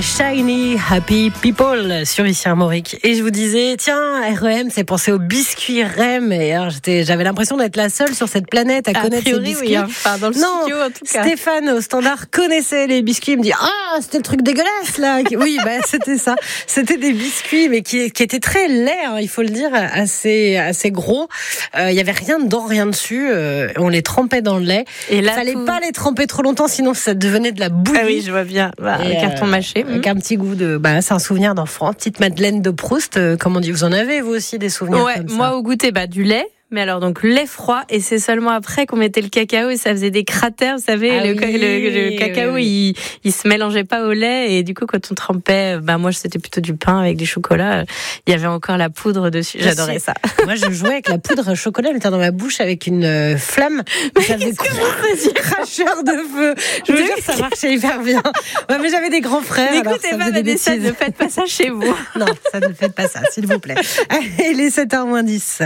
Shiny Happy People sur Ici Armorique. Et je vous disais, tiens, REM, c'est pensé aux biscuits REM. Et alors, j'avais l'impression d'être la seule sur cette planète à connaître ces biscuits. Oui, enfin, dans le studio, en tout cas. Stéphane, au standard, connaissait les biscuits. Il me dit, c'était le truc dégueulasse, là. Oui, c'était ça. C'était des biscuits, mais qui étaient très laids, hein, il faut le dire, assez gros. Il y avait rien dedans, rien dessus. On les trempait dans le lait. Et là, fallait pas les tremper trop longtemps, sinon ça devenait de la bouillie. Ah oui, je vois bien. Le carton mâché. Avec un petit goût de, c'est un souvenir d'enfant. Petite Madeleine de Proust, comme on dit. Vous en avez, vous aussi, des souvenirs comme ça? Moi, au goûter, du lait. Mais alors, donc, lait froid, et c'est seulement après qu'on mettait le cacao et ça faisait des cratères, vous savez, le cacao, il se mélangeait pas au lait, et du coup, quand on trempait, moi, c'était plutôt du pain avec du chocolat, il y avait encore la poudre dessus, j'adorais ça. Moi, je jouais avec la poudre au chocolat, elle était dans ma bouche avec une flamme, ça faisait cracheur de feu. Je veux dire, ça marchait hyper bien. Ouais, mais j'avais des grands frères. N'écoutez pas, Vanessa, ne faites pas ça chez vous. Non, ça ne faites pas ça, s'il vous plaît. Allez, il est 7h-10.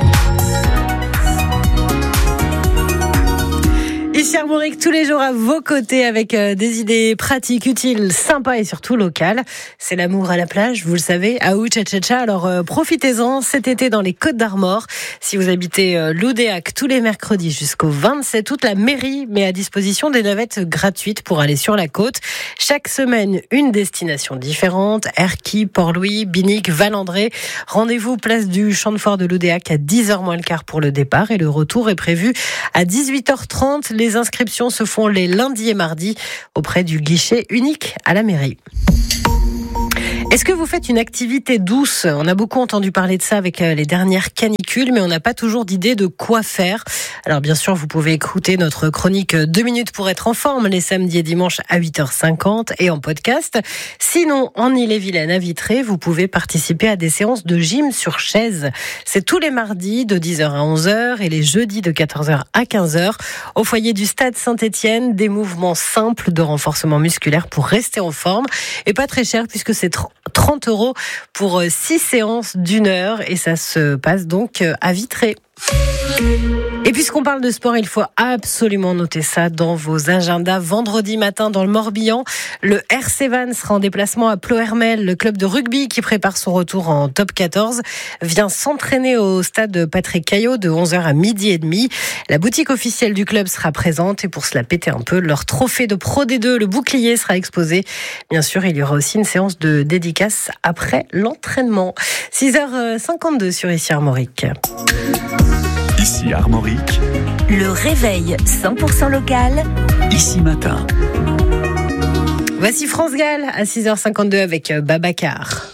Ici Armorique, tous les jours à vos côtés avec des idées pratiques, utiles, sympas et surtout locales. C'est l'amour à la plage, vous le savez, à Ouchatchacha. Alors profitez-en cet été dans les Côtes d'Armor. Si vous habitez Loudéac, tous les mercredis jusqu'au 27 août, la mairie met à disposition des navettes gratuites pour aller sur la côte. Chaque semaine, une destination différente. Erquy, Port-Louis, Binic, Val-André. Rendez-vous place du Champ de Fort de Loudéac à 10h moins le quart pour le départ et le retour est prévu à 18h30. Les inscriptions se font les lundis et mardis auprès du guichet unique à la mairie. Est-ce que vous faites une activité douce? On a beaucoup entendu parler de ça avec les dernières canicules, mais on n'a pas toujours d'idée de quoi faire. Alors bien sûr, vous pouvez écouter notre chronique 2 minutes pour être en forme les samedis et dimanches à 8h50 et en podcast. Sinon, en Ille-et-Vilaine à Vitré, vous pouvez participer à des séances de gym sur chaise. C'est tous les mardis de 10h à 11h et les jeudis de 14h à 15h. Au foyer du Stade Saint-Étienne, des mouvements simples de renforcement musculaire pour rester en forme et pas très cher puisque c'est 30 € pour 6 séances d'1 heure et ça se passe donc à Vitré. Et puisqu'on parle de sport, il faut absolument noter ça dans vos agendas. Vendredi matin, dans le Morbihan, le RC Vannes sera en déplacement à Ploërmel. Le club de rugby qui prépare son retour en top 14 vient s'entraîner au stade Patrick Caillot de 11h à 12h30. La boutique officielle du club sera présente et pour se la péter un peu, leur trophée de Pro D2, le bouclier, sera exposé. Bien sûr, il y aura aussi une séance de dédicace après l'entraînement. 6h52 sur Ici Armorique. Ici Armorique, le réveil 100% local, Ici Matin. Voici France Gall à 6h52 avec Babacar.